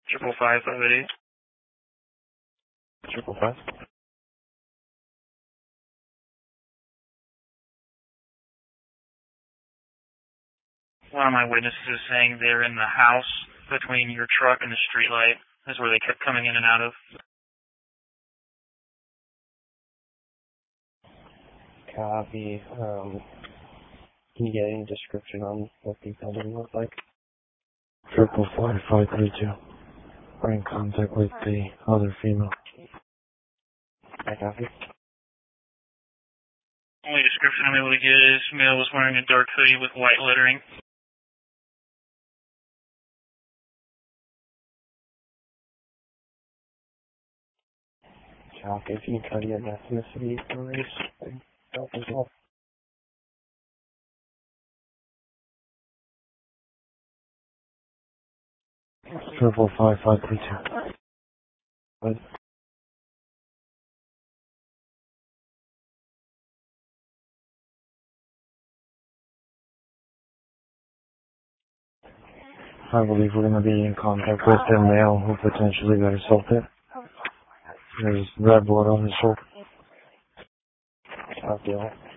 Triple 558. Triple 5. One of my witnesses is saying they're in the house between your truck and the street light. That's where they kept coming in and out of. Copy. Can you get any description on what the building looked like? Triple 532. We're in contact with the other female. I copy. Only description I'm able to get is male was wearing a dark hoodie with white lettering. Copy. If you can try to get an ethnicity or race, help as well. Triple 532. What? I believe we're going to be in contact with a male who potentially got assaulted. There's red blood on his shoulder. Copy that.